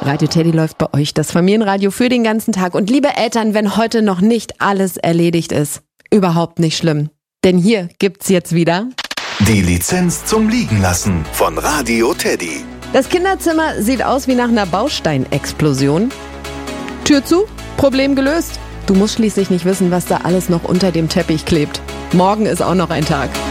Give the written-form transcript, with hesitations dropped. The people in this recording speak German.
Radio Teddy läuft bei euch, das Familienradio für den ganzen Tag. Und liebe Eltern, wenn heute noch nicht alles erledigt ist, überhaupt nicht schlimm. Denn hier gibt's jetzt wieder die Lizenz zum Liegenlassen von Radio Teddy. Das Kinderzimmer sieht aus wie nach einer Bausteinexplosion. Tür zu, Problem gelöst. Du musst schließlich nicht wissen, was da alles noch unter dem Teppich klebt. Morgen ist auch noch ein Tag.